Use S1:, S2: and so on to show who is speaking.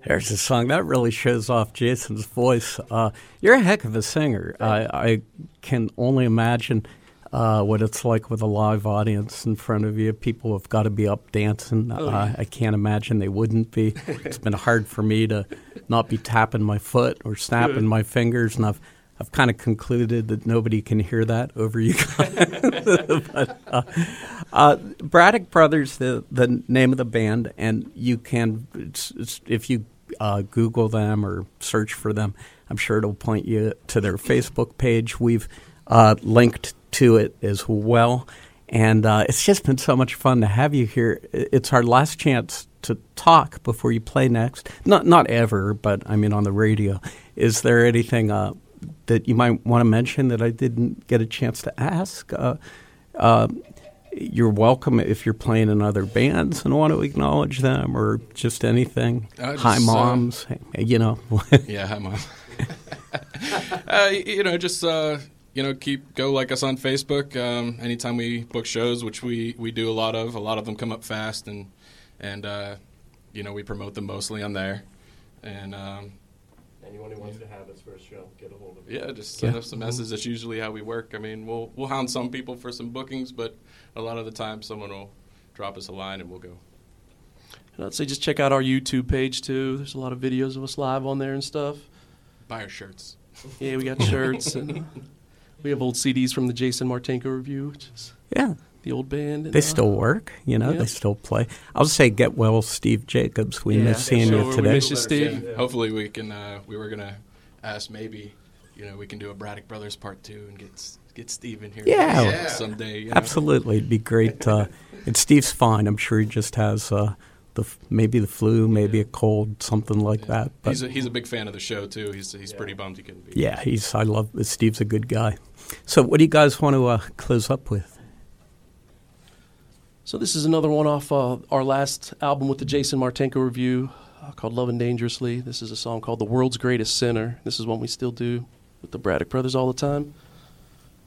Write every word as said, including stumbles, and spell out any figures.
S1: There's a song that really shows off Jason's voice. Uh, you're a heck of a singer. I, I can only imagine uh, what it's like with a live audience in front of you. People have got to be up dancing.
S2: Oh,
S1: uh,
S2: yeah.
S1: I can't imagine they wouldn't be. It's been hard for me to not be tapping my foot or snapping
S2: Good.
S1: my fingers, and I've I've kind of concluded that nobody can hear that over you guys. but, uh, uh, Braddock Brothers, the the name of the band, and you can, it's, it's, if you uh, Google them or search for them, I'm sure it'll point you to their Facebook page. We've uh, linked to it as well, and uh, it's just been so much fun to have you here. It's our last chance to talk before you play next. Not not ever, but I mean on the radio. Is there anything Uh, that you might want to mention that I didn't get a chance to ask? Uh, uh, you're welcome if you're playing in other bands and want to acknowledge them, or just anything.
S3: Uh, just,
S1: hi, moms. Uh, you know.
S3: Yeah, hi, mom. uh, you know, just uh, you know, keep go like us on Facebook. Um, anytime we book shows, which we, we do a lot of, a lot of them come up fast, and and uh, you know, we promote them mostly on there, and. Um,
S2: Anyone who wants to have us for a show, get a hold of us.
S3: Yeah, just send
S1: Yeah.
S3: us a message. That's usually how we work. I mean, we'll we'll hound some people for some bookings, but a lot of the time someone will drop us a line and we'll go.
S2: And I'd say just check out our YouTube page, too. There's a lot of videos of us live on there and stuff.
S3: Buy our shirts.
S2: Yeah, we got shirts. And we have old C Ds from the Jason Martinko Review, which is
S1: Yeah.
S2: the old band. And,
S1: They
S2: uh,
S1: still work, you know.
S2: Yeah.
S1: They still play. I'll say get well, Steve Jacobs. We
S2: Yeah,
S1: miss seeing
S2: sure,
S1: you
S2: we
S1: today.
S2: miss you, Steve.
S3: Yeah, hopefully we can. Uh, we were gonna ask maybe, you know, we can do a Braddock Brothers part two and get get Steve in here.
S1: Yeah.
S3: Yeah. someday. You know?
S1: Absolutely, it'd be great. Uh, and Steve's fine. I'm sure he just has uh, the f- maybe the flu, maybe a cold, something like that. But
S3: He's a, he's a big fan of the show too. He's he's pretty bummed he couldn't be.
S1: yeah, he's. I love. Steve's a good guy. So, what do you guys want to uh, close up with?
S2: So this is another one off uh, our last album with the Jason Martinko Review uh, called Lovin' Dangerously. This is a song called The World's Greatest Sinner. This is one we still do with the Braddock Brothers all the time.